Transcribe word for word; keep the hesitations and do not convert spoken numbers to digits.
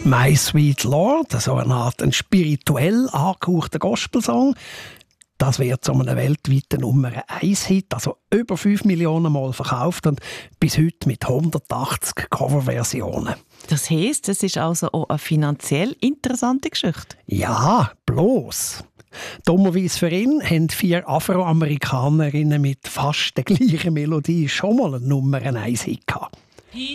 «My Sweet Lord», so eine Art ein spirituell angehauchter Gospelsong. Das wird zu einem weltweiten Nummer eins Hit, also über fünf Millionen Mal verkauft und bis heute mit hundertachtzig Coverversionen. Das heisst, es ist also auch eine finanziell interessante Geschichte. Ja, bloß. Dummerweise für ihn haben vier Afroamerikanerinnen mit fast der gleichen Melodie schon mal eine Nummer eins Hit gehabt.